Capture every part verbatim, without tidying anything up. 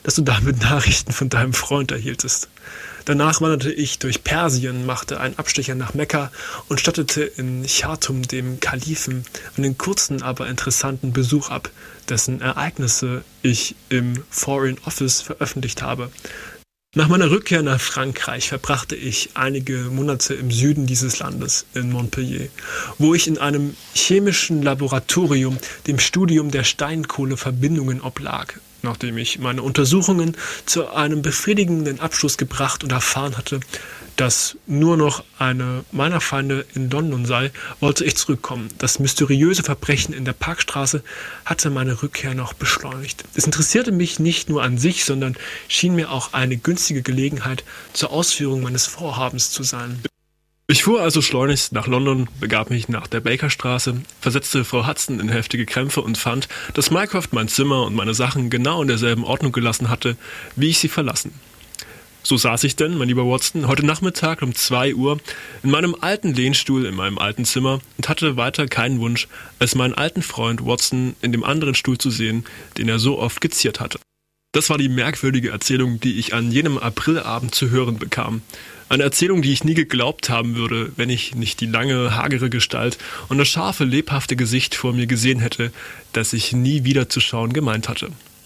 dass du damit Nachrichten von deinem Freund erhieltest. Danach wanderte ich durch Persien, machte einen Abstecher nach Mekka und stattete in Chartum dem Kalifen einen kurzen, aber interessanten Besuch ab, dessen Ereignisse ich im Foreign Office veröffentlicht habe. Nach meiner Rückkehr nach Frankreich verbrachte ich einige Monate im Süden dieses Landes, in Montpellier, wo ich in einem chemischen Laboratorium dem Studium der Steinkohleverbindungen oblag. Nachdem ich meine Untersuchungen zu einem befriedigenden Abschluss gebracht und erfahren hatte, dass nur noch eine meiner Feinde in London sei, wollte ich zurückkommen. Das mysteriöse Verbrechen in der Parkstraße hatte meine Rückkehr noch beschleunigt. Es interessierte mich nicht nur an sich, sondern schien mir auch eine günstige Gelegenheit zur Ausführung meines Vorhabens zu sein. Ich fuhr also schleunigst nach London, begab mich nach der Bakerstraße, versetzte Frau Hudson in heftige Krämpfe und fand, dass Mycroft mein Zimmer und meine Sachen genau in derselben Ordnung gelassen hatte, wie ich sie verlassen. So saß ich denn, mein lieber Watson, heute Nachmittag um zwei Uhr in meinem alten Lehnstuhl in meinem alten Zimmer und hatte weiter keinen Wunsch, als meinen alten Freund Watson in dem anderen Stuhl zu sehen, den er so oft geziert hatte. Das war die merkwürdige Erzählung, die ich an jenem Aprilabend zu hören bekam. Eine Erzählung, die ich nie geglaubt haben würde, wenn ich nicht die lange, hagere Gestalt und das scharfe, lebhafte Gesicht vor mir gesehen hätte, das ich nie wieder zu schauen gemeint hatte.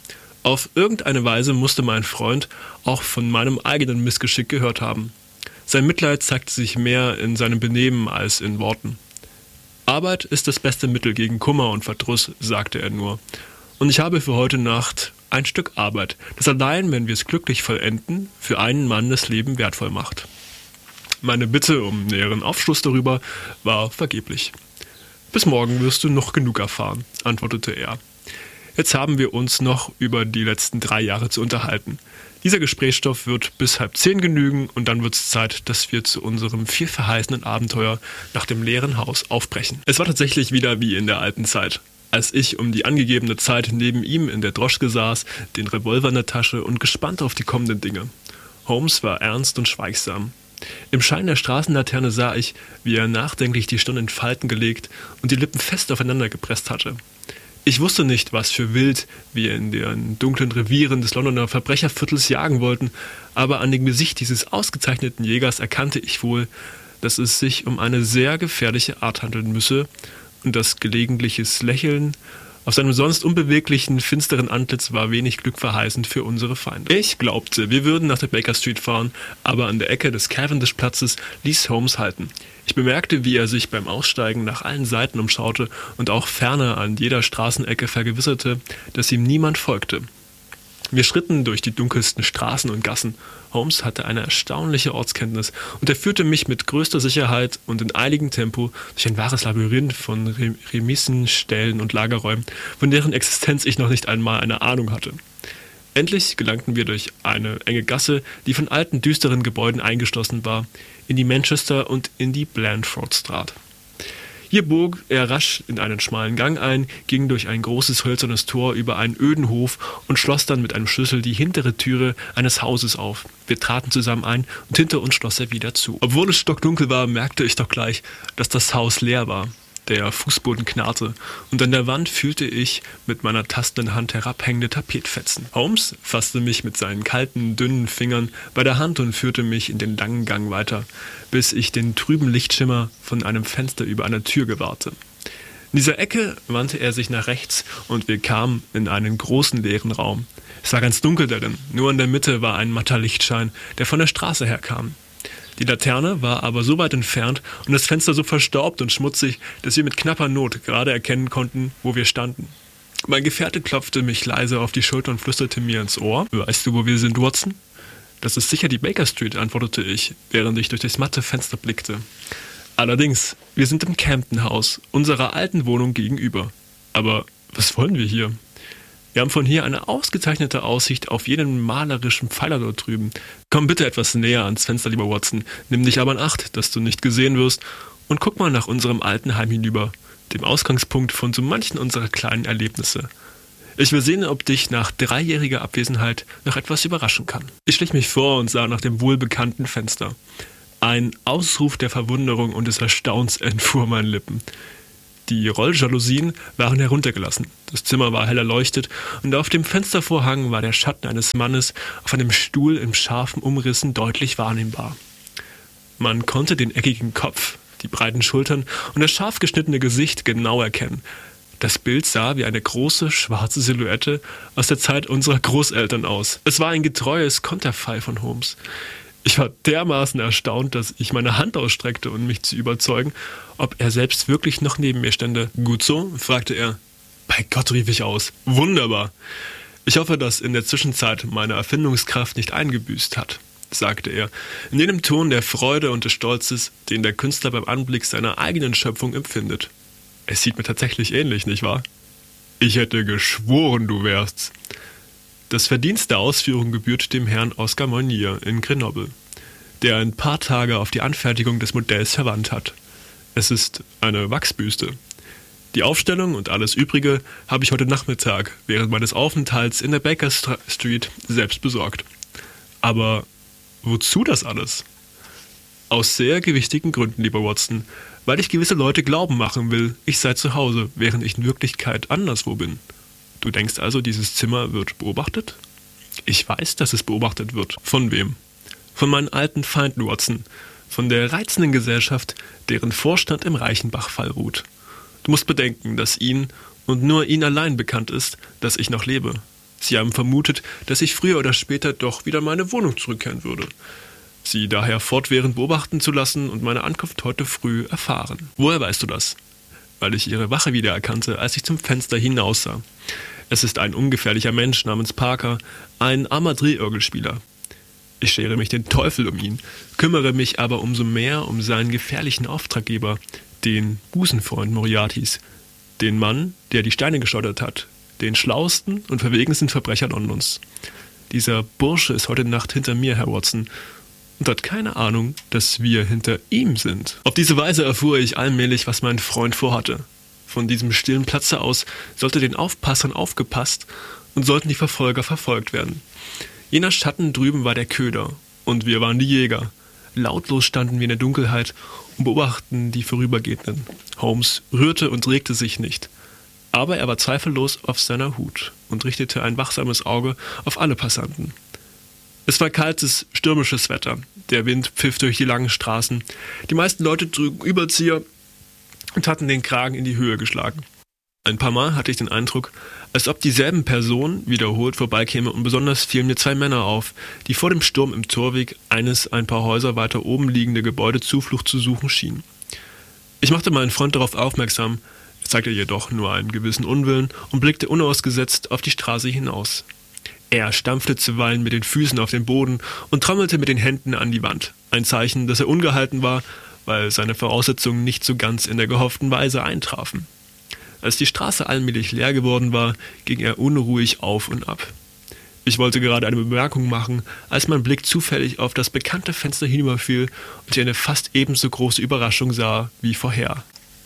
Auf irgendeine Weise musste mein Freund auch von meinem eigenen Missgeschick gehört haben. Sein Mitleid zeigte sich mehr in seinem Benehmen als in Worten. Arbeit ist das beste Mittel gegen Kummer und Verdruss, sagte er nur. Und ich habe für heute Nacht ein Stück Arbeit, das allein, wenn wir es glücklich vollenden, für einen Mann das Leben wertvoll macht. Meine Bitte um näheren Aufschluss darüber war vergeblich. Bis morgen wirst du noch genug erfahren, antwortete er. Jetzt haben wir uns noch über die letzten drei Jahre zu unterhalten. Dieser Gesprächsstoff wird bis halb zehn genügen und dann wird es Zeit, dass wir zu unserem vielverheißenen Abenteuer nach dem leeren Haus aufbrechen. Es war tatsächlich wieder wie in der alten Zeit. Als ich um die angegebene Zeit neben ihm in der Droschke saß, den Revolver in der Tasche und gespannt auf die kommenden Dinge. Holmes war ernst und schweigsam. Im Schein der Straßenlaterne sah ich, wie er nachdenklich die Stirn in Falten gelegt und die Lippen fest aufeinander gepresst hatte. Ich wusste nicht, was für Wild wir in den dunklen Revieren des Londoner Verbrecherviertels jagen wollten, aber an dem Gesicht dieses ausgezeichneten Jägers erkannte ich wohl, dass es sich um eine sehr gefährliche Art handeln müsse, und das gelegentliches Lächeln auf seinem sonst unbeweglichen, finsteren Antlitz war wenig glückverheißend für unsere Feinde. Ich glaubte, wir würden nach der Baker Street fahren, aber an der Ecke des Cavendish-Platzes ließ Holmes halten. Ich bemerkte, wie er sich beim Aussteigen nach allen Seiten umschaute und auch ferner an jeder Straßenecke vergewisserte, dass ihm niemand folgte. Wir schritten durch die dunkelsten Straßen und Gassen. Holmes hatte eine erstaunliche Ortskenntnis und er führte mich mit größter Sicherheit und in eiligem Tempo durch ein wahres Labyrinth von Remissen, Ställen und Lagerräumen, von deren Existenz ich noch nicht einmal eine Ahnung hatte. Endlich gelangten wir durch eine enge Gasse, die von alten, düsteren Gebäuden eingeschlossen war, in die Manchester und in die Blandford Street. Hier bog er rasch in einen schmalen Gang ein, ging durch ein großes hölzernes Tor über einen öden Hof und schloss dann mit einem Schlüssel die hintere Türe eines Hauses auf. Wir traten zusammen ein und hinter uns schloss er wieder zu. Obwohl es stockdunkel war, merkte ich doch gleich, dass das Haus leer war. Der Fußboden knarrte und an der Wand fühlte ich mit meiner tastenden Hand herabhängende Tapetfetzen. Holmes fasste mich mit seinen kalten, dünnen Fingern bei der Hand und führte mich in den langen Gang weiter, bis ich den trüben Lichtschimmer von einem Fenster über einer Tür gewahrte. In dieser Ecke wandte er sich nach rechts und wir kamen in einen großen leeren Raum. Es war ganz dunkel darin, nur in der Mitte war ein matter Lichtschein, der von der Straße herkam. Die Laterne war aber so weit entfernt und das Fenster so verstaubt und schmutzig, dass wir mit knapper Not gerade erkennen konnten, wo wir standen. Mein Gefährte klopfte mich leise auf die Schulter und flüsterte mir ins Ohr. »Weißt du, wo wir sind, Watson?« »Das ist sicher die Baker Street«, antwortete ich, während ich durch das matte Fenster blickte. »Allerdings, wir sind im Campden-Haus, unserer alten Wohnung gegenüber. Aber was wollen wir hier?« »Wir haben von hier eine ausgezeichnete Aussicht auf jenen malerischen Pfeiler dort drüben. Komm bitte etwas näher ans Fenster, lieber Watson. Nimm dich aber in Acht, dass du nicht gesehen wirst. Und guck mal nach unserem alten Heim hinüber, dem Ausgangspunkt von so manchen unserer kleinen Erlebnisse. Ich will sehen, ob dich nach dreijähriger Abwesenheit noch etwas überraschen kann.« Ich schlich mich vor und sah nach dem wohlbekannten Fenster. Ein Ausruf der Verwunderung und des Erstaunens entfuhr meinen Lippen. Die Rolljalousien waren heruntergelassen. Das Zimmer war hell erleuchtet und auf dem Fenstervorhang war der Schatten eines Mannes auf einem Stuhl in scharfen Umrissen deutlich wahrnehmbar. Man konnte den eckigen Kopf, die breiten Schultern und das scharf geschnittene Gesicht genau erkennen. Das Bild sah wie eine große, schwarze Silhouette aus der Zeit unserer Großeltern aus. Es war ein getreues Konterfei von Holmes. Ich war dermaßen erstaunt, dass ich meine Hand ausstreckte, um mich zu überzeugen, ob er selbst wirklich noch neben mir stände. »Gut so?« fragte er. »Bei Gott«, rief ich aus. »Wunderbar. Ich hoffe, dass in der Zwischenzeit meine Erfindungskraft nicht eingebüßt hat«, sagte er, in jenem Ton der Freude und des Stolzes, den der Künstler beim Anblick seiner eigenen Schöpfung empfindet. Es sieht mir tatsächlich ähnlich, nicht wahr? Ich hätte geschworen, du wärst's. Das Verdienst der Ausführung gebührt dem Herrn Oscar Monnier in Grenoble, der ein paar Tage auf die Anfertigung des Modells verwandt hat. Es ist eine Wachsbüste. Die Aufstellung und alles Übrige habe ich heute Nachmittag während meines Aufenthalts in der Baker Street selbst besorgt. Aber wozu das alles? Aus sehr gewichtigen Gründen, lieber Watson, weil ich gewisse Leute glauben machen will, ich sei zu Hause, während ich in Wirklichkeit anderswo bin. Du denkst also, dieses Zimmer wird beobachtet? Ich weiß, dass es beobachtet wird. Von wem? Von meinen alten Feinden, Watson. Von der reizenden Gesellschaft, deren Vorstand im Reichenbach-Fall ruht. Du musst bedenken, dass ihnen und nur ihnen allein bekannt ist, dass ich noch lebe. Sie haben vermutet, dass ich früher oder später doch wieder in meine Wohnung zurückkehren würde. Sie daher fortwährend beobachten zu lassen und meine Ankunft heute früh erfahren. Woher weißt du das? Weil ich ihre Wache wiedererkannte, als ich zum Fenster hinaussah. Es ist ein ungefährlicher Mensch namens Parker, ein armer Drehorgelspieler. Ich schere mich den Teufel um ihn, kümmere mich aber umso mehr um seinen gefährlichen Auftraggeber, den Busenfreund Moriartys, den Mann, der die Steine geschleudert hat, den schlauesten und verwegensten Verbrecher Londons. Dieser Bursche ist heute Nacht hinter mir, Herr Watson, und hat keine Ahnung, dass wir hinter ihm sind. Auf diese Weise erfuhr ich allmählich, was mein Freund vorhatte. Von diesem stillen Platze aus sollte den Aufpassern aufgepasst und sollten die Verfolger verfolgt werden. Jener Schatten drüben war der Köder und wir waren die Jäger. Lautlos standen wir in der Dunkelheit und beobachteten die Vorübergehenden. Holmes rührte und regte sich nicht. Aber er war zweifellos auf seiner Hut und richtete ein wachsames Auge auf alle Passanten. Es war kaltes, stürmisches Wetter. Der Wind pfiff durch die langen Straßen. Die meisten Leute trugen Überzieher und hatten den Kragen in die Höhe geschlagen. Ein paar Mal hatte ich den Eindruck, als ob dieselben Personen wiederholt vorbeikämen und besonders fielen mir zwei Männer auf, die vor dem Sturm im Torweg eines ein paar Häuser weiter oben liegende Gebäude Zuflucht zu suchen schienen. Ich machte meinen Freund darauf aufmerksam, er zeigte jedoch nur einen gewissen Unwillen und blickte unausgesetzt auf die Straße hinaus. Er stampfte zuweilen mit den Füßen auf den Boden und trommelte mit den Händen an die Wand, ein Zeichen, dass er ungehalten war, weil seine Voraussetzungen nicht so ganz in der gehofften Weise eintrafen. Als die Straße allmählich leer geworden war, ging er unruhig auf und ab. Ich wollte gerade eine Bemerkung machen, als mein Blick zufällig auf das bekannte Fenster hinüberfiel und ich eine fast ebenso große Überraschung sah wie vorher.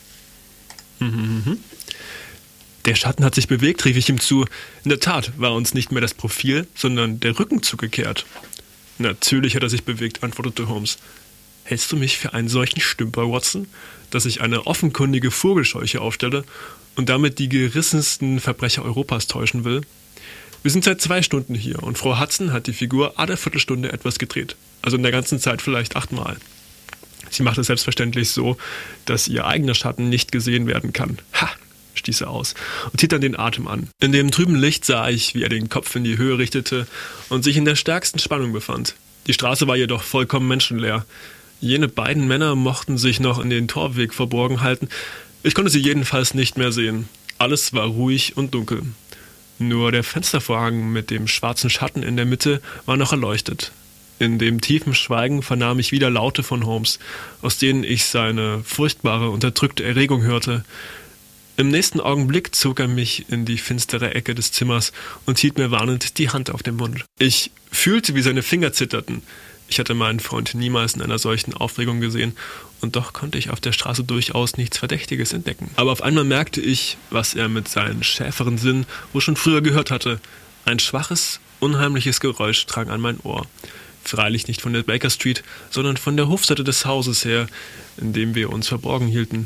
Der Schatten hat sich bewegt, rief ich ihm zu. In der Tat war uns nicht mehr das Profil, sondern der Rücken zugekehrt. Natürlich hat er sich bewegt, antwortete Holmes. Hältst du mich für einen solchen Stümper, Watson, dass ich eine offenkundige Vogelscheuche aufstelle und damit die gerissensten Verbrecher Europas täuschen will? Wir sind seit zwei Stunden hier und Frau Hudson hat die Figur alle Viertelstunde etwas gedreht, also in der ganzen Zeit vielleicht achtmal. Sie macht es selbstverständlich so, dass ihr eigener Schatten nicht gesehen werden kann. Ha! Stieß er aus und hielt dann den Atem an. In dem trüben Licht sah ich, wie er den Kopf in die Höhe richtete und sich in der stärksten Spannung befand. Die Straße war jedoch vollkommen menschenleer. Jene beiden Männer mochten sich noch in den Torweg verborgen halten. Ich konnte sie jedenfalls nicht mehr sehen. Alles war ruhig und dunkel. Nur der Fenstervorhang mit dem schwarzen Schatten in der Mitte war noch erleuchtet. In dem tiefen Schweigen vernahm ich wieder Laute von Holmes, aus denen ich seine furchtbare, unterdrückte Erregung hörte. Im nächsten Augenblick zog er mich in die finstere Ecke des Zimmers und hielt mir warnend die Hand auf den Mund. Ich fühlte, wie seine Finger zitterten. Ich hatte meinen Freund niemals in einer solchen Aufregung gesehen und doch konnte ich auf der Straße durchaus nichts Verdächtiges entdecken. Aber auf einmal merkte ich, was er mit seinen schärferen Sinnen wohl schon früher gehört hatte. Ein schwaches, unheimliches Geräusch drang an mein Ohr. Freilich nicht von der Baker Street, sondern von der Hofseite des Hauses her, in dem wir uns verborgen hielten.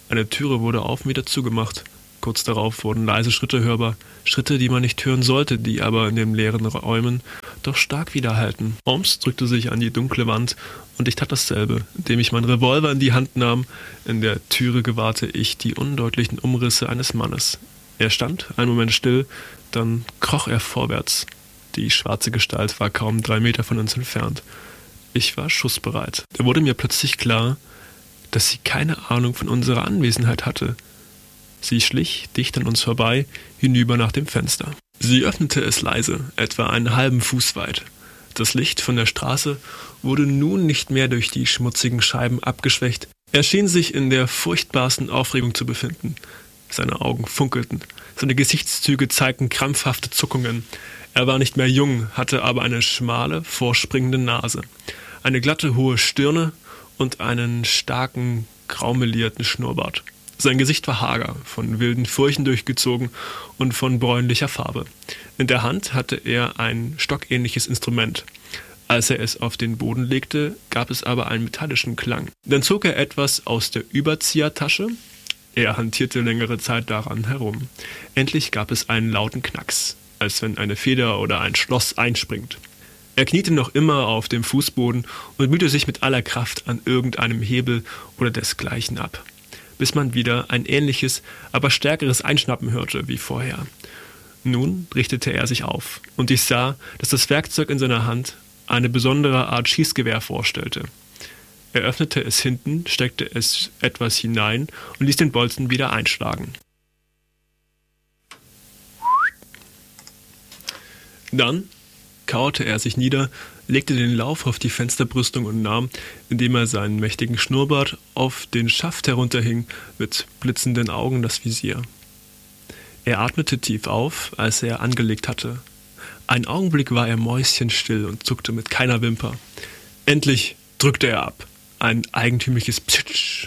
Eine Türe wurde auf und wieder zugemacht. Kurz darauf wurden leise Schritte hörbar. Schritte, die man nicht hören sollte, die aber in den leeren Räumen doch stark widerhallten. Holmes drückte sich an die dunkle Wand und ich tat dasselbe, indem ich meinen Revolver in die Hand nahm. In der Türe gewahrte ich die undeutlichen Umrisse eines Mannes. Er stand einen Moment still, dann kroch er vorwärts. Die schwarze Gestalt war kaum drei Meter von uns entfernt. Ich war schussbereit. Da wurde mir plötzlich klar, dass sie keine Ahnung von unserer Anwesenheit hatte. Sie schlich dicht an uns vorbei, hinüber nach dem Fenster. Sie öffnete es leise, etwa einen halben Fuß weit. Das Licht von der Straße wurde nun nicht mehr durch die schmutzigen Scheiben abgeschwächt. Er schien sich in der furchtbarsten Aufregung zu befinden. Seine Augen funkelten, seine Gesichtszüge zeigten krampfhafte Zuckungen. Er war nicht mehr jung, hatte aber eine schmale, vorspringende Nase, eine glatte, hohe Stirne und einen starken, graumelierten Schnurrbart. Sein Gesicht war hager, von wilden Furchen durchgezogen und von bräunlicher Farbe. In der Hand hatte er ein stockähnliches Instrument. Als er es auf den Boden legte, gab es aber einen metallischen Klang. Dann zog er etwas aus der Überziehertasche. Er hantierte längere Zeit daran herum. Endlich gab es einen lauten Knacks, als wenn eine Feder oder ein Schloss einspringt. Er kniete noch immer auf dem Fußboden und mühte sich mit aller Kraft an irgendeinem Hebel oder desgleichen ab, bis man wieder ein ähnliches, aber stärkeres Einschnappen hörte wie vorher. Nun richtete er sich auf, und ich sah, dass das Werkzeug in seiner Hand eine besondere Art Schießgewehr vorstellte. Er öffnete es hinten, steckte es etwas hinein und ließ den Bolzen wieder einschlagen. Dann kauerte er sich nieder, legte den Lauf auf die Fensterbrüstung und nahm, indem er seinen mächtigen Schnurrbart auf den Schaft herunterhing, mit blitzenden Augen das Visier. Er atmete tief auf, als er angelegt hatte. Einen Augenblick war er mäuschenstill und zuckte mit keiner Wimper. Endlich drückte er ab. Ein eigentümliches Psitsch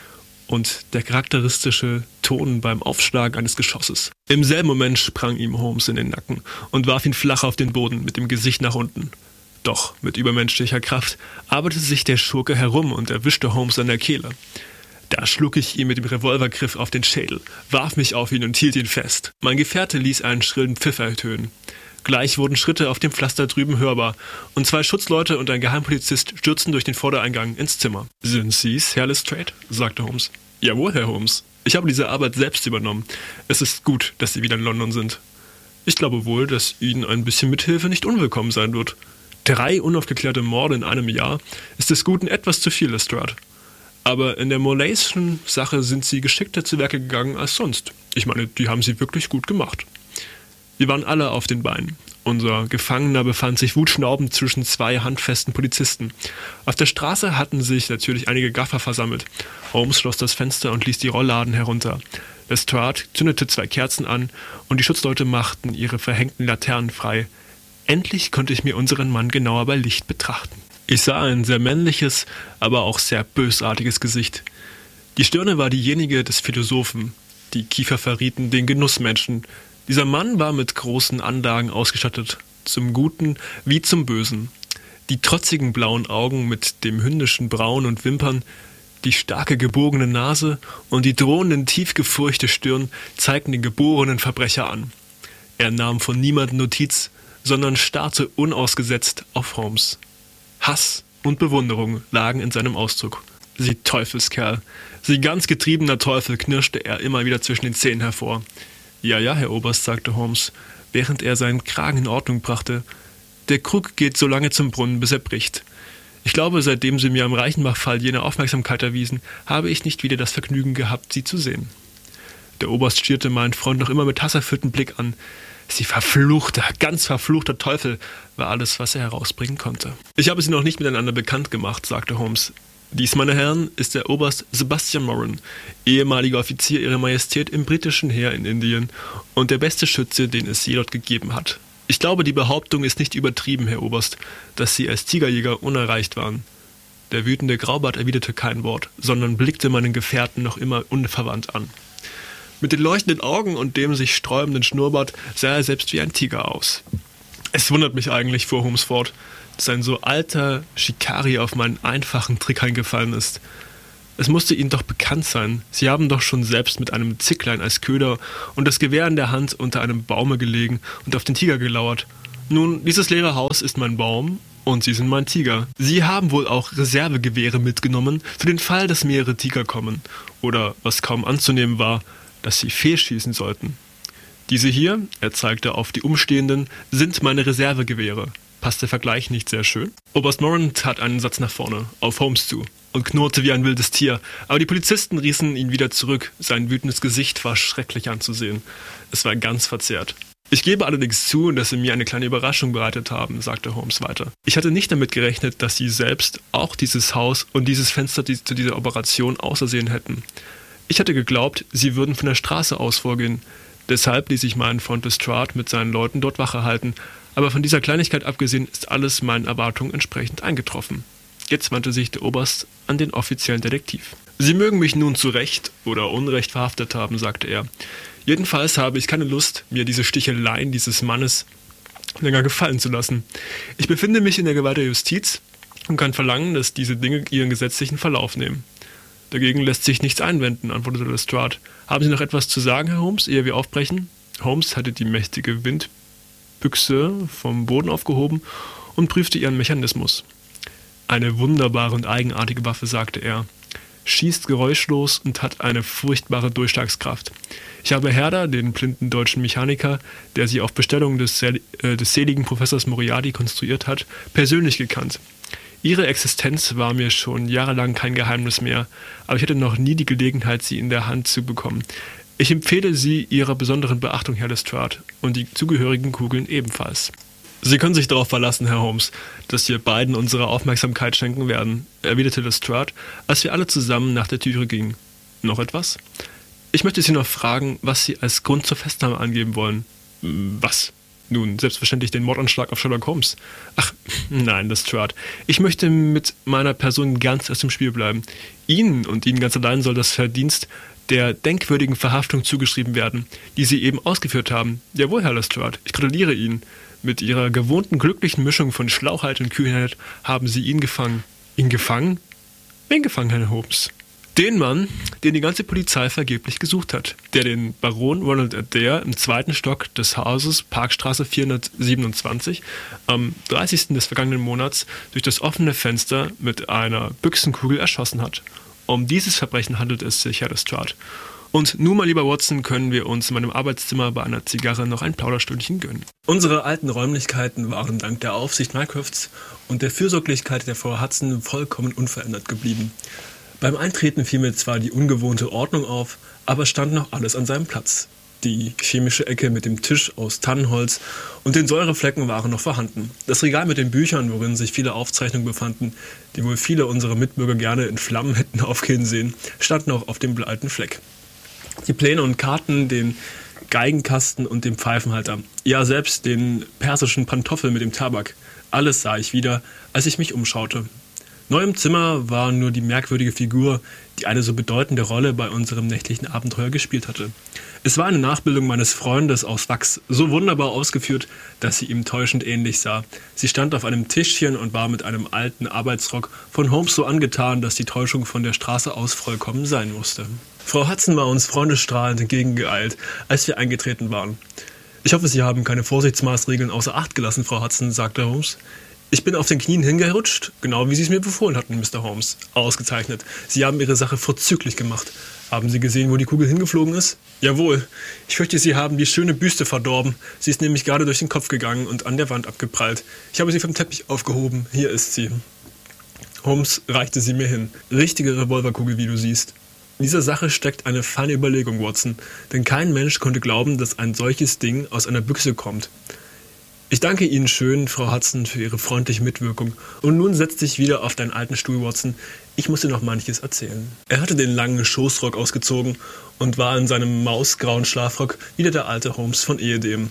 und der charakteristische Ton beim Aufschlagen eines Geschosses. Im selben Moment sprang ihm Holmes in den Nacken und warf ihn flach auf den Boden mit dem Gesicht nach unten. Doch mit übermenschlicher Kraft arbeitete sich der Schurke herum und erwischte Holmes an der Kehle. Da schlug ich ihm mit dem Revolvergriff auf den Schädel, warf mich auf ihn und hielt ihn fest. Mein Gefährte ließ einen schrillen Pfiff ertönen. Gleich wurden Schritte auf dem Pflaster drüben hörbar und zwei Schutzleute und ein Geheimpolizist stürzten durch den Vordereingang ins Zimmer. »Sind Sie's, Herr Lestrade?« sagte Holmes. »Jawohl, Herr Holmes. Ich habe diese Arbeit selbst übernommen. Es ist gut, dass Sie wieder in London sind. Ich glaube wohl, dass Ihnen ein bisschen Mithilfe nicht unwillkommen sein wird. Drei unaufgeklärte Morde in einem Jahr ist des Guten etwas zu viel, Lestrade. Aber in der Morleyschen Sache sind Sie geschickter zu Werke gegangen als sonst. Ich meine, die haben Sie wirklich gut gemacht.« Wir waren alle auf den Beinen. Unser Gefangener befand sich wutschnaubend zwischen zwei handfesten Polizisten. Auf der Straße hatten sich natürlich einige Gaffer versammelt. Holmes schloss das Fenster und ließ die Rollladen herunter. Lestrade zündete zwei Kerzen an und die Schutzleute machten ihre verhängten Laternen frei. Endlich konnte ich mir unseren Mann genauer bei Licht betrachten. Ich sah ein sehr männliches, aber auch sehr bösartiges Gesicht. Die Stirne war diejenige des Philosophen. Die Kiefer verrieten den Genussmenschen. Dieser Mann war mit großen Anlagen ausgestattet, zum Guten wie zum Bösen. Die trotzigen blauen Augen mit dem hündischen Brauen und Wimpern, die starke gebogene Nase und die drohenden tief gefurchte Stirn zeigten den geborenen Verbrecher an. Er nahm von niemandem Notiz, sondern starrte unausgesetzt auf Holmes. Hass und Bewunderung lagen in seinem Ausdruck. »Sie Teufelskerl, Sie ganz getriebener Teufel«, knirschte er immer wieder zwischen den Zähnen hervor. »Ja, ja, Herr Oberst«, sagte Holmes, während er seinen Kragen in Ordnung brachte. »Der Krug geht so lange zum Brunnen, bis er bricht. Ich glaube, seitdem Sie mir am Reichenbach-Fall jene Aufmerksamkeit erwiesen, habe ich nicht wieder das Vergnügen gehabt, Sie zu sehen.« Der Oberst stierte meinen Freund noch immer mit hasserfülltem Blick an. »Sie verfluchter, ganz verfluchter Teufel«, war alles, was er herausbringen konnte. »Ich habe Sie noch nicht miteinander bekannt gemacht«, sagte Holmes. »Dies, meine Herren, ist der Oberst Sebastian Moran, ehemaliger Offizier Ihrer Majestät im britischen Heer in Indien und der beste Schütze, den es je dort gegeben hat. Ich glaube, die Behauptung ist nicht übertrieben, Herr Oberst, dass Sie als Tigerjäger unerreicht waren.« Der wütende Graubart erwiderte kein Wort, sondern blickte meinen Gefährten noch immer unverwandt an. Mit den leuchtenden Augen und dem sich sträubenden Schnurrbart sah er selbst wie ein Tiger aus. »Es wundert mich eigentlich«, fuhr Holmes fort, »dass ein so alter Schikari auf meinen einfachen Trick eingefallen ist. Es musste Ihnen doch bekannt sein. Sie haben doch schon selbst mit einem Zicklein als Köder und das Gewehr in der Hand unter einem Baume gelegen und auf den Tiger gelauert. Nun, dieses leere Haus ist mein Baum und Sie sind mein Tiger. Sie haben wohl auch Reservegewehre mitgenommen, für den Fall, dass mehrere Tiger kommen. Oder, was kaum anzunehmen war, dass Sie fehlschießen sollten. Diese hier, er zeigte auf die Umstehenden, sind meine Reservegewehre. Passt der Vergleich nicht sehr schön? Oberst Moran tat einen Satz nach vorne, auf Holmes zu, und knurrte wie ein wildes Tier. Aber die Polizisten rießen ihn wieder zurück. Sein wütendes Gesicht war schrecklich anzusehen. Es war ganz verzerrt. Ich gebe allerdings zu, dass Sie mir eine kleine Überraschung bereitet haben, sagte Holmes weiter. Ich hatte nicht damit gerechnet, dass Sie selbst auch dieses Haus und dieses Fenster zu dieser Operation ausersehen hätten. Ich hatte geglaubt, Sie würden von der Straße aus vorgehen. Deshalb ließ ich meinen Freund Lestrade mit seinen Leuten dort Wache halten. Aber von dieser Kleinigkeit abgesehen ist alles meinen Erwartungen entsprechend eingetroffen. Jetzt wandte sich der Oberst an den offiziellen Detektiv. Sie mögen mich nun zu Recht oder Unrecht verhaftet haben, sagte er. Jedenfalls habe ich keine Lust, mir diese Sticheleien dieses Mannes länger gefallen zu lassen. Ich befinde mich in der Gewalt der Justiz und kann verlangen, dass diese Dinge ihren gesetzlichen Verlauf nehmen. Dagegen lässt sich nichts einwenden, antwortete Lestrade. Haben Sie noch etwas zu sagen, Herr Holmes, ehe wir aufbrechen? Holmes hatte die mächtige Windbüchse vom Boden aufgehoben und prüfte ihren Mechanismus. Eine wunderbare und eigenartige Waffe, sagte er. Schießt geräuschlos und hat eine furchtbare Durchschlagskraft. Ich habe Herder, den blinden deutschen Mechaniker, der sie auf Bestellung des, äh, des seligen Professors Moriarty konstruiert hat, persönlich gekannt. Ihre Existenz war mir schon jahrelang kein Geheimnis mehr, aber ich hatte noch nie die Gelegenheit, sie in der Hand zu bekommen. Ich empfehle sie Ihrer besonderen Beachtung, Herr Lestrade, und die zugehörigen Kugeln ebenfalls. Sie können sich darauf verlassen, Herr Holmes, dass wir beiden unsere Aufmerksamkeit schenken werden, erwiderte Lestrade, als wir alle zusammen nach der Türe gingen. Noch etwas? Ich möchte Sie noch fragen, was Sie als Grund zur Festnahme angeben wollen. Was? Nun, selbstverständlich den Mordanschlag auf Sherlock Holmes. Ach, nein, Lestrade. Ich möchte mit meiner Person ganz aus dem Spiel bleiben. Ihnen und Ihnen ganz allein soll das Verdienst der denkwürdigen Verhaftung zugeschrieben werden, die Sie eben ausgeführt haben. Jawohl, Herr Lestrade, ich gratuliere Ihnen. Mit Ihrer gewohnten glücklichen Mischung von Schlauheit und Kühnheit haben Sie ihn gefangen. Ihn gefangen? Wen gefangen, Herr Holmes? Den Mann, den die ganze Polizei vergeblich gesucht hat, der den Baron Ronald Adair im zweiten Stock des Hauses Parkstraße vierhundertsiebenundzwanzig am dreißigsten des vergangenen Monats durch das offene Fenster mit einer Büchsenkugel erschossen hat. Um dieses Verbrechen handelt es sich, Herr Lestrade. Und nun, mein lieber Watson, können wir uns in meinem Arbeitszimmer bei einer Zigarre noch ein Plauderstündchen gönnen. Unsere alten Räumlichkeiten waren dank der Aufsicht Mycrofts und der Fürsorglichkeit der Frau Hudson vollkommen unverändert geblieben. Beim Eintreten fiel mir zwar die ungewohnte Ordnung auf, aber stand noch alles an seinem Platz. Die chemische Ecke mit dem Tisch aus Tannenholz und den Säureflecken waren noch vorhanden. Das Regal mit den Büchern, worin sich viele Aufzeichnungen befanden, die wohl viele unserer Mitbürger gerne in Flammen hätten aufgehen sehen, stand noch auf dem alten Fleck. Die Pläne und Karten, den Geigenkasten und den Pfeifenhalter. Ja, selbst den persischen Pantoffel mit dem Tabak. Alles sah ich wieder, als ich mich umschaute. Neu im Zimmer war nur die merkwürdige Figur, die eine so bedeutende Rolle bei unserem nächtlichen Abenteuer gespielt hatte. Es war eine Nachbildung meines Freundes aus Wachs, so wunderbar ausgeführt, dass sie ihm täuschend ähnlich sah. Sie stand auf einem Tischchen und war mit einem alten Arbeitsrock von Holmes so angetan, dass die Täuschung von der Straße aus vollkommen sein musste. Frau Hudson war uns freundesstrahlend entgegengeeilt, als wir eingetreten waren. »Ich hoffe, Sie haben keine Vorsichtsmaßregeln außer Acht gelassen, Frau Hudson«, sagte Holmes. »Ich bin auf den Knien hingerutscht, genau wie Sie es mir befohlen hatten, Mister Holmes.« »Ausgezeichnet. Sie haben Ihre Sache vorzüglich gemacht. Haben Sie gesehen, wo die Kugel hingeflogen ist?« »Jawohl. Ich fürchte, Sie haben die schöne Büste verdorben. Sie ist nämlich gerade durch den Kopf gegangen und an der Wand abgeprallt. Ich habe sie vom Teppich aufgehoben. Hier ist sie.« Holmes reichte sie mir hin. »Richtige Revolverkugel, wie du siehst.« In dieser Sache steckt eine feine Überlegung, Watson, denn kein Mensch konnte glauben, dass ein solches Ding aus einer Büchse kommt. Ich danke Ihnen schön, Frau Hudson, für Ihre freundliche Mitwirkung. Und nun setz dich wieder auf deinen alten Stuhl, Watson. Ich muss dir noch manches erzählen. Er hatte den langen Schoßrock ausgezogen und war in seinem mausgrauen Schlafrock wieder der alte Holmes von ehedem.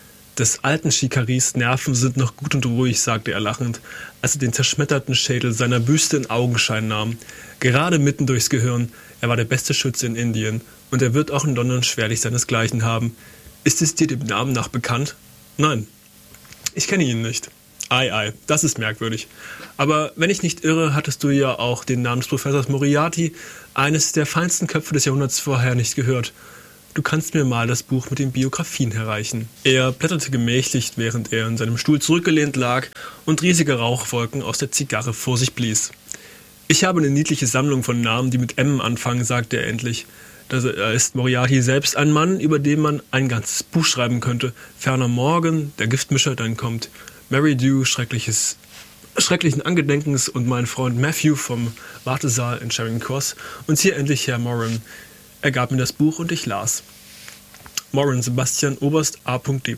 Des alten Schikaris Nerven sind noch gut und ruhig, sagte er lachend, als er den zerschmetterten Schädel seiner Büste in Augenschein nahm. Gerade mitten durchs Gehirn. Er war der beste Schütze in Indien und er wird auch in London schwerlich seinesgleichen haben. Ist es dir dem Namen nach bekannt? Nein. Ich kenne ihn nicht. Ei, ei, das ist merkwürdig. Aber wenn ich nicht irre, hattest du ja auch den Namen des Professors Moriarty, eines der feinsten Köpfe des Jahrhunderts, vorher nicht gehört. Du kannst mir mal das Buch mit den Biografien herreichen. Er blätterte gemächlich, während er in seinem Stuhl zurückgelehnt lag und riesige Rauchwolken aus der Zigarre vor sich blies. Ich habe eine niedliche Sammlung von Namen, die mit M anfangen, sagte er endlich. Da ist Moriarty selbst ein Mann, über den man ein ganzes Buch schreiben könnte. Ferner Morgan, der Giftmischer, dann kommt Mary Dew, schreckliches, schrecklichen Angedenkens, und mein Freund Matthew vom Wartesaal in Charing Cross. Und hier endlich Herr Moran. Er gab mir das Buch und ich las. Moran Sebastian Oberst A D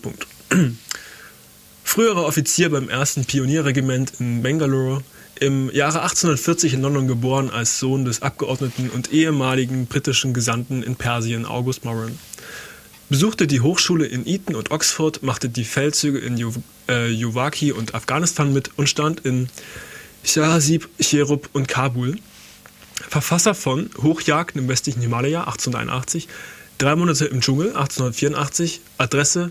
Früherer Offizier beim ersten Pionierregiment in Bangalore, im Jahre achtzehnhundertvierzig in London geboren als Sohn des Abgeordneten und ehemaligen britischen Gesandten in Persien August Moran. Besuchte die Hochschule in Eton und Oxford, machte die Feldzüge in Yuvaki und Afghanistan mit und stand in Shahazib, Cherub und Kabul. Verfasser von Hochjagden im westlichen Himalaya achtzehnhunderteinundachtzig, Drei Monate im Dschungel achtzehnhundertvierundachtzig, Adresse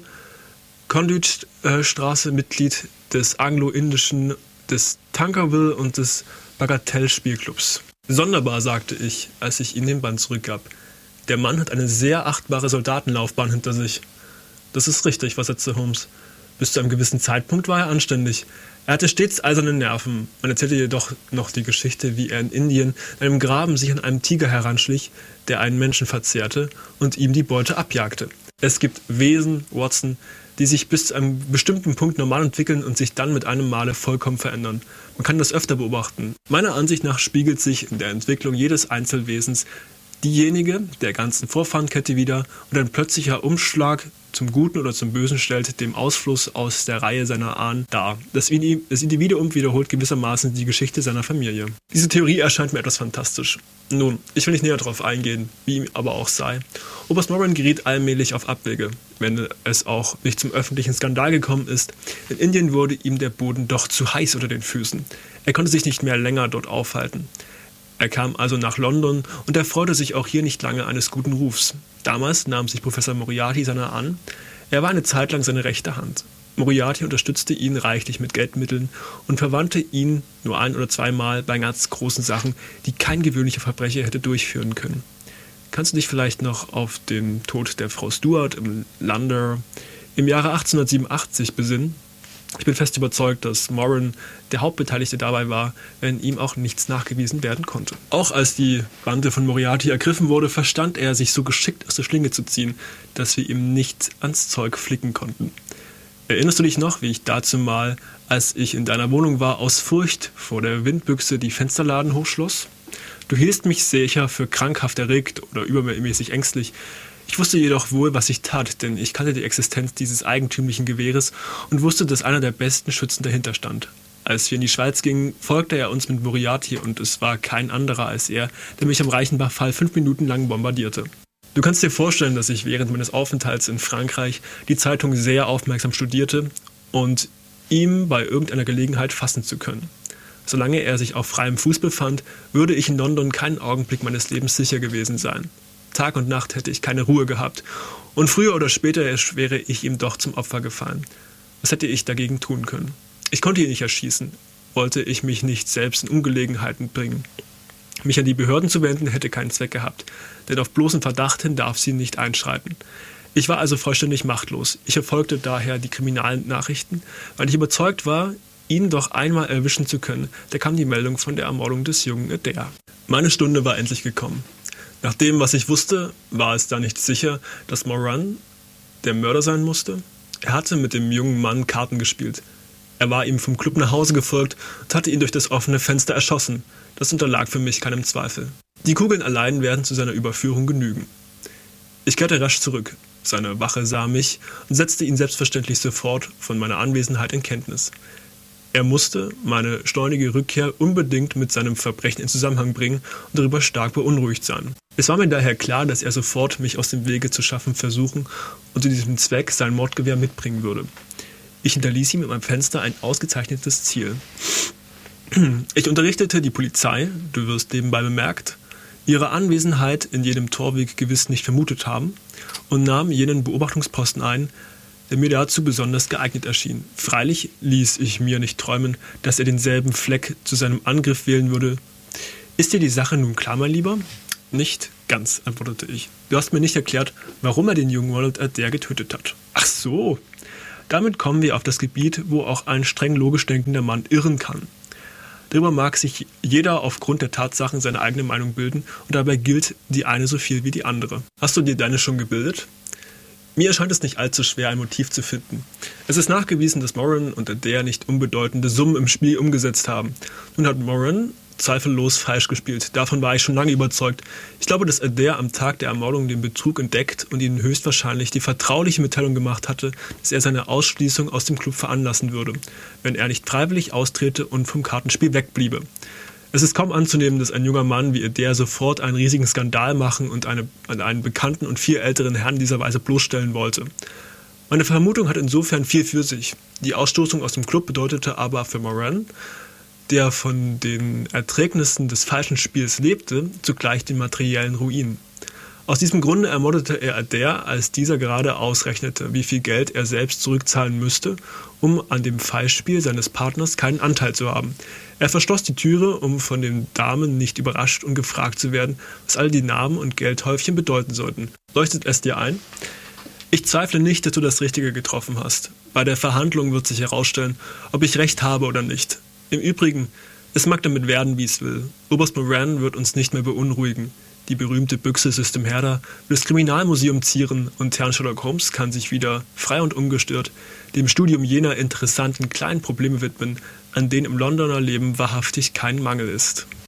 Conduit-Straße, Mitglied des Anglo-Indischen, des Tankerville und des Bagatelle-Spielclubs. Sonderbar, sagte ich, als ich ihm den Band zurückgab. Der Mann hat eine sehr achtbare Soldatenlaufbahn hinter sich. Das ist richtig, versetzte Holmes. Bis zu einem gewissen Zeitpunkt war er anständig. Er hatte stets eiserne Nerven. Man erzählte jedoch noch die Geschichte, wie er in Indien in einem Graben sich an einem Tiger heranschlich, der einen Menschen verzehrte und ihm die Beute abjagte. Es gibt Wesen, Watson, die sich bis zu einem bestimmten Punkt normal entwickeln und sich dann mit einem Male vollkommen verändern. Man kann das öfter beobachten. Meiner Ansicht nach spiegelt sich in der Entwicklung jedes Einzelwesens diejenige der ganzen Vorfahrenkette wider, und ein plötzlicher Umschlag zum Guten oder zum Bösen stellt dem Ausfluss aus der Reihe seiner Ahnen dar. Das Individuum wiederholt gewissermaßen die Geschichte seiner Familie. Diese Theorie erscheint mir etwas fantastisch. Nun, ich will nicht näher darauf eingehen, wie ihm aber auch sei. Oberst Moran geriet allmählich auf Abwege, wenn es auch nicht zum öffentlichen Skandal gekommen ist. In Indien wurde ihm der Boden doch zu heiß unter den Füßen. Er konnte sich nicht mehr länger dort aufhalten. Er kam also nach London und erfreute sich auch hier nicht lange eines guten Rufs. Damals nahm sich Professor Moriarty seiner an. Er war eine Zeit lang seine rechte Hand. Moriarty unterstützte ihn reichlich mit Geldmitteln und verwandte ihn nur ein- oder zweimal bei ganz großen Sachen, die kein gewöhnlicher Verbrecher hätte durchführen können. Kannst du dich vielleicht noch auf den Tod der Frau Stuart im London im Jahre achtzehnhundertsiebenundachtzig besinnen? Ich bin fest überzeugt, dass Moran der Hauptbeteiligte dabei war, wenn ihm auch nichts nachgewiesen werden konnte. Auch als die Bande von Moriarty ergriffen wurde, verstand er, sich so geschickt aus der Schlinge zu ziehen, dass wir ihm nicht ans Zeug flicken konnten. Erinnerst du dich noch, wie ich dazu mal, als ich in deiner Wohnung war, aus Furcht vor der Windbüchse die Fensterladen hochschloss? Du hieltst mich sicher für krankhaft erregt oder übermäßig ängstlich. Ich wusste jedoch wohl, was ich tat, denn ich kannte die Existenz dieses eigentümlichen Gewehres und wusste, dass einer der besten Schützen dahinter stand. Als wir in die Schweiz gingen, folgte er uns mit Moriarty und es war kein anderer als er, der mich am Reichenbach-Fall fünf Minuten lang bombardierte. Du kannst dir vorstellen, dass ich während meines Aufenthalts in Frankreich die Zeitung sehr aufmerksam studierte und ihm bei irgendeiner Gelegenheit fassen zu können. Solange er sich auf freiem Fuß befand, würde ich in London keinen Augenblick meines Lebens sicher gewesen sein. Tag und Nacht hätte ich keine Ruhe gehabt und früher oder später wäre ich ihm doch zum Opfer gefallen. Was hätte ich dagegen tun können? Ich konnte ihn nicht erschießen, wollte ich mich nicht selbst in Ungelegenheiten bringen. Mich an die Behörden zu wenden, hätte keinen Zweck gehabt, denn auf bloßen Verdacht hin darf sie nicht einschreiten. Ich war also vollständig machtlos. Ich verfolgte daher die Kriminalnachrichten, weil ich überzeugt war, ihn doch einmal erwischen zu können. Da kam die Meldung von der Ermordung des jungen Adair. Meine Stunde war endlich gekommen. Nach dem, was ich wusste, war es da nicht sicher, dass Moran der Mörder sein musste. Er hatte mit dem jungen Mann Karten gespielt. Er war ihm vom Club nach Hause gefolgt und hatte ihn durch das offene Fenster erschossen. Das unterlag für mich keinem Zweifel. Die Kugeln allein werden zu seiner Überführung genügen. Ich kehrte rasch zurück. Seine Wache sah mich und setzte ihn selbstverständlich sofort von meiner Anwesenheit in Kenntnis. Er musste meine schleunige Rückkehr unbedingt mit seinem Verbrechen in Zusammenhang bringen und darüber stark beunruhigt sein. Es war mir daher klar, dass er sofort mich aus dem Wege zu schaffen versuchen und zu diesem Zweck sein Mordgewehr mitbringen würde. Ich hinterließ ihm in meinem Fenster ein ausgezeichnetes Ziel. Ich unterrichtete die Polizei, du wirst nebenbei bemerkt, ihre Anwesenheit in jedem Torweg gewiss nicht vermutet haben, und nahm jenen Beobachtungsposten ein, der mir dazu besonders geeignet erschien. Freilich ließ ich mir nicht träumen, dass er denselben Fleck zu seinem Angriff wählen würde. »Ist dir die Sache nun klar, mein Lieber?« »Nicht ganz«, antwortete ich. »Du hast mir nicht erklärt, warum er den jungen Ronald Adair getötet hat.« »Ach so!« Damit kommen wir auf das Gebiet, wo auch ein streng logisch denkender Mann irren kann. Darüber mag sich jeder aufgrund der Tatsachen seine eigene Meinung bilden und dabei gilt die eine so viel wie die andere. Hast du dir deine schon gebildet? Mir erscheint es nicht allzu schwer, ein Motiv zu finden. Es ist nachgewiesen, dass Moran und Adair nicht unbedeutende Summen im Spiel umgesetzt haben. Nun hat Moran zweifellos falsch gespielt. Davon war ich schon lange überzeugt. Ich glaube, dass Adair am Tag der Ermordung den Betrug entdeckt und ihnen höchstwahrscheinlich die vertrauliche Mitteilung gemacht hatte, dass er seine Ausschließung aus dem Club veranlassen würde, wenn er nicht freiwillig austrete und vom Kartenspiel wegbliebe. Es ist kaum anzunehmen, dass ein junger Mann wie Adair sofort einen riesigen Skandal machen und eine, einen bekannten und viel älteren Herrn in dieser Weise bloßstellen wollte. Meine Vermutung hat insofern viel für sich. Die Ausstoßung aus dem Club bedeutete aber für Moran, der von den Erträgnissen des falschen Spiels lebte, zugleich den materiellen Ruin. Aus diesem Grunde ermordete er Adair, als dieser gerade ausrechnete, wie viel Geld er selbst zurückzahlen müsste, um an dem Falschspiel seines Partners keinen Anteil zu haben. Er verschloss die Türe, um von den Damen nicht überrascht und gefragt zu werden, was all die Namen und Geldhäufchen bedeuten sollten. Leuchtet es dir ein? Ich zweifle nicht, dass du das Richtige getroffen hast. Bei der Verhandlung wird sich herausstellen, ob ich recht habe oder nicht. Im Übrigen, es mag damit werden, wie es will. Oberst Moran wird uns nicht mehr beunruhigen. Die berühmte Büchse System Herder will das Kriminalmuseum zieren und Herrn Sherlock Holmes kann sich wieder frei und ungestört dem Studium jener interessanten kleinen Probleme widmen, an denen im Londoner Leben wahrhaftig kein Mangel ist.